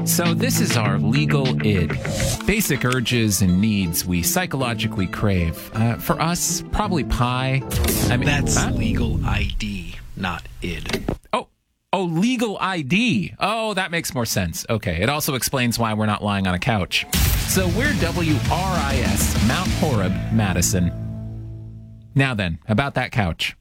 So this is our legal id. Basic urges and needs we psychologically crave. For us, probably pie. I mean, That's legal ID, not id. Oh, legal ID. Oh, that makes more sense. Okay, it also explains why we're not lying on a couch. So we're WRIS, Mount Horeb, Madison. Now then, about that couch.